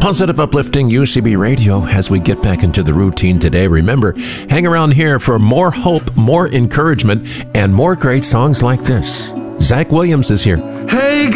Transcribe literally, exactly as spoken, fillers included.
Positive, uplifting U C B Radio as we get back into the routine today. Remember, hang around here for more hope, more encouragement, and more great songs like this. Zach Williams is here. Hey,